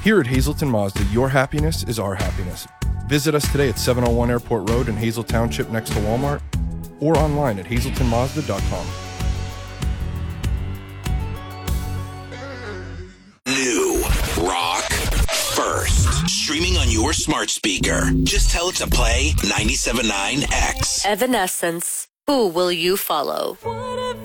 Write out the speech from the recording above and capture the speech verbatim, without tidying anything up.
Here at Hazelton Mazda, your happiness is our happiness. Visit us today at seven oh one Airport Road in Hazel Township next to Walmart, or online at hazelton mazda dot com. New Rock First. Streaming on your smart speaker. Just tell it to play ninety-seven point nine X. Evanescence. Who will you follow?